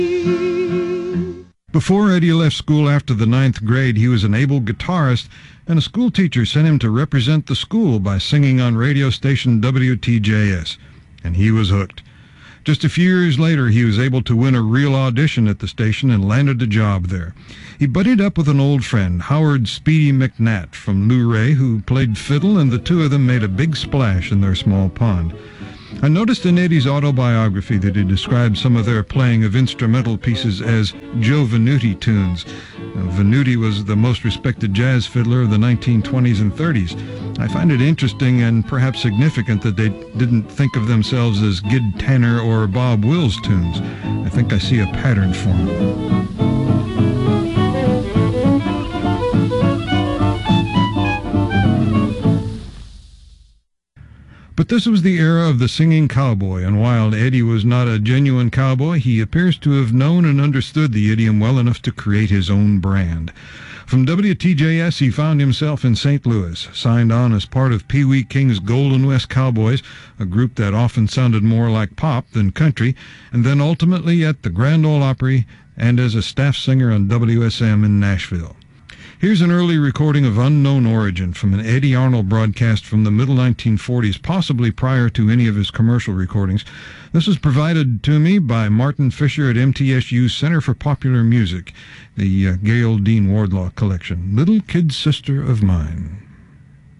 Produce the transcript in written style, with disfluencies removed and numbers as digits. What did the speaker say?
Before Eddie left school after the 9th grade, he was an able guitarist, and a school teacher sent him to represent the school by singing on radio station WTJS, and he was hooked. Just a few years later, he was able to win a real audition at the station and landed a job there. He buddied up with an old friend, Howard Speedy McNatt from Luray, who played fiddle, and the two of them made a big splash in their small pond. I noticed in Eddie's autobiography that he described some of their playing of instrumental pieces as Joe Venuti tunes. Venuti was the most respected jazz fiddler of the 1920s and 30s. I find it interesting and perhaps significant that they didn't think of themselves as Gid Tanner or Bob Wills tunes. I think I see a pattern form. But this was the era of the singing cowboy, and while Eddie was not a genuine cowboy, he appears to have known and understood the idiom well enough to create his own brand. From WTJS, he found himself in St. Louis, signed on as part of Pee Wee King's Golden West Cowboys, a group that often sounded more like pop than country, and then ultimately at the Grand Ole Opry and as a staff singer on WSM in Nashville. Here's an early recording of unknown origin from an Eddie Arnold broadcast from the middle 1940s, possibly prior to any of his commercial recordings. This was provided to me by Martin Fisher at MTSU's Center for Popular Music, the Gayle Dean Wardlaw collection, Little Kid Sister of Mine.